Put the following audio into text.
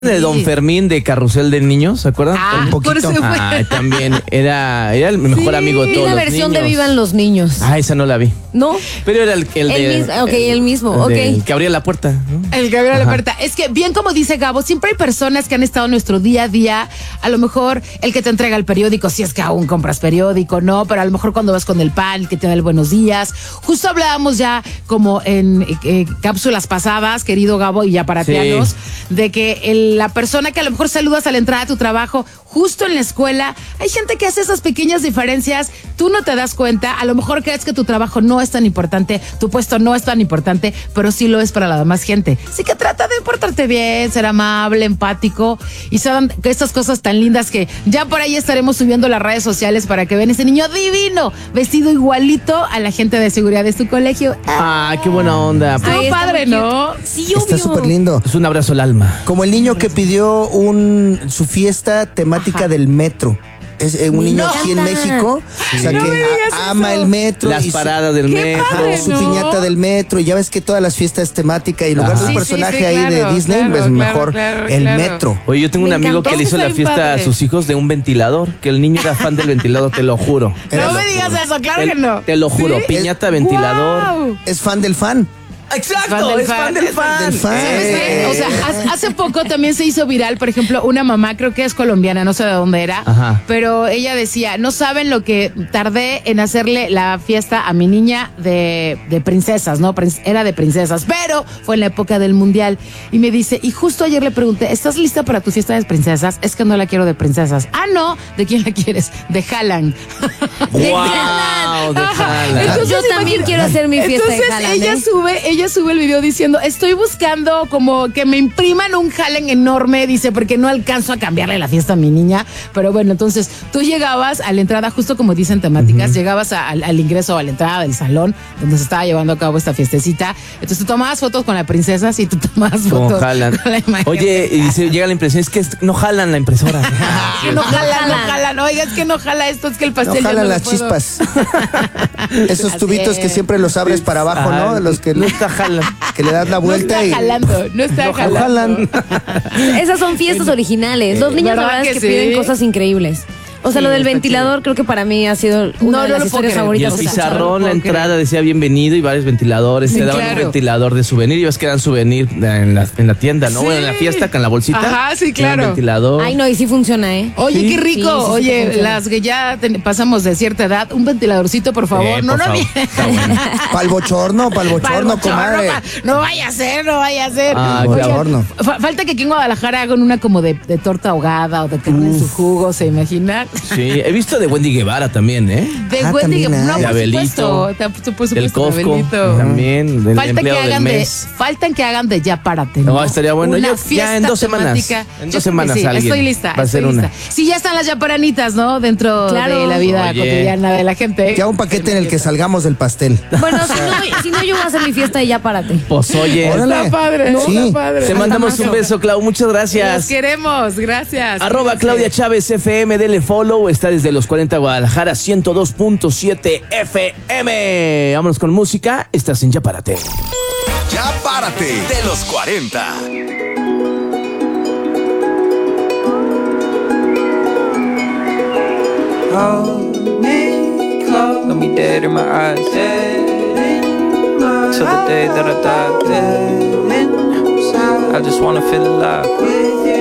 De Don Fermín de Carrusel de Niños, ¿se acuerdan? Un poquito. También era el mejor amigo de todos la los versión niños. de Vivan los Niños. Esa no la vi. ¿No? Pero era el mismo. El que abría la puerta, ¿no? El que abrió la puerta. Es que, bien como dice Gabo, siempre hay personas que han estado en nuestro día a día. A lo mejor el que te entrega el periódico, si es que aún compras periódico, ¿no? Pero a lo mejor cuando vas con el pan, el que te da el buenos días. Justo hablábamos ya como en cápsulas pasadas, querido Gabo, y ya para pianos, de que la persona que a lo mejor saludas a la entrada de tu trabajo, justo en la escuela, hay gente que hace esas pequeñas diferencias, tú no te das cuenta, a lo mejor crees que tu trabajo no es tan importante, tu puesto no es tan importante, pero sí lo es para la demás gente. Así que trata de portarte bien, ser amable, empático, y saben que estas cosas tan lindas que ya por ahí estaremos subiendo a las redes sociales para que vean ese niño divino, vestido igualito a la gente de seguridad de su colegio. Qué buena onda. Estuvo padre, ¿no? Sí, obvio. Está súper lindo. Es un abrazo al alma. Como el niño que pidió su fiesta temática del metro. Es un niño aquí en México, o sea, que ama el metro. Las paradas del metro. padre, Su ¿no? piñata del metro. Y ya ves que todas las fiestas temáticas, y en lugar de un Sí, personaje sí, ahí claro, de Disney, claro, es mejor claro, el claro. metro. Oye, yo tengo un Me amigo encantó. que le hizo Está la bien fiesta padre. a sus hijos de un ventilador, que el niño era fan del ventilador, te lo juro. No me digas eso, claro que no. Te lo juro, ¿Sí? piñata, ventilador. ¡Guau! Es fan del fan. Exacto, es fan del fan. Del fan. ¿Sabes qué? O sea, hace poco también se hizo viral, por ejemplo, una mamá, creo que es colombiana, no sé de dónde era, Ajá. pero ella decía, no saben lo que tardé en hacerle la fiesta a mi niña de princesas, ¿no? Era de princesas, pero fue en la época del mundial. Y me dice, y justo ayer le pregunté, ¿estás lista para tu fiesta de princesas? Es que no la quiero de princesas. Ah, no, ¿de quién la quieres? De Haaland. Wow, de Ajá. Haaland. Entonces, Yo también quiero hacer mi fiesta de Entonces Haaland, ella sube el video diciendo, estoy buscando como que me impriman un Haaland enorme, dice, porque no alcanzo a cambiarle la fiesta a mi niña. Pero bueno, entonces tú llegabas a la entrada, justo como dicen temáticas, llegabas al ingreso, a la entrada del salón donde se estaba llevando a cabo esta fiestecita. Entonces tú tomabas fotos con la princesa y tú tomabas fotos Con Haaland. con la imagen. Oye, y se llega la impresión, es que no jalan la impresora. Que no jalan. Oiga, es que no jala esto, es que el No pastel ya jalan no lo las puedo. chispas. Esos Así tubitos que es. siempre los abres para abajo, ¿no? Los que no está jalan. que le das la No vuelta está jalando, no está no jalando. jalan. Esas son fiestas originales. Los niños, la ¿verdad verdad, es que que sí? piden cosas increíbles. O sea, Sí, lo del está ventilador creo que para mí ha sido una de no las lo puedo historias creer. Y favoritas. el de esta pizarrón, no la puedo entrada creer. decía bienvenido y varios ventiladores. Sí, Te daban claro. un ventilador de souvenir y ves que dan souvenir en la tienda, ¿no? Sí. Bueno, en la fiesta con la bolsita. Ajá, sí, te dan claro. ventilador. Ay, no, y sí funciona, ¿eh? Oye, Sí. qué rico. Sí, sí, sí, Oye, funciona. las que ya pasamos de cierta edad, un ventiladorcito, por favor. Por favor. Está bueno. Pa'l bochorno, comadre. No vaya a ser, no vaya a ser. Ah, Oigan, claro. horno. Falta que aquí en Guadalajara hagan una como de torta ahogada o de carne en su jugo, ¿se imaginan? Sí, he visto de Wendy Guevara también, ¿eh? De Ah, Wendy, también no, hay. De por Abelito. supuesto. Por Del supuesto, Costco Abelito. también, del empleado del mes. Faltan que hagan de ya párate. No, estaría bueno. Una Ya fiesta en 2 semanas. temática. En Yo 2 creo que semanas sí, alguien Estoy lista. va a ser estoy una. lista. Sí, ya están las yaparanitas, ¿no? Dentro Claro. de la vida Oye. cotidiana de la gente. Ya un paquete en el que salgamos del pastel. Bueno, si no, yo voy a hacer mi fiesta y ya párate. Pues oye, Órale. Está padre, Sí. está padre. te mandamos un beso, Clau. Muchas Los gracias. queremos, gracias. Arroba Claudia Chávez FM, dele follow. Está desde los 40 Guadalajara, 102.7 FM. Vámonos con música. Estás en Ya Párate. Ya párate de los 40. Hold me close, got me dead in my eyes. Till the day that I die. I just wanna feel alive.